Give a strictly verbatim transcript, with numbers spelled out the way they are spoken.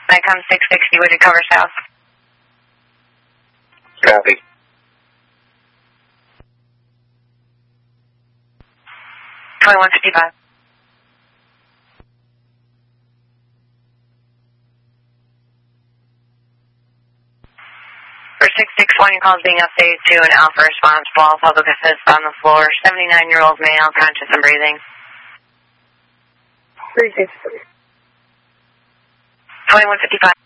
I come six sixty, would you cover south? Copy. twenty-one fifty-five. For six six one, your call is being updated to an alpha response. Ball public assist on the floor. seventy-nine-year-old male, conscious and breathing. three six. twenty-one fifty-five.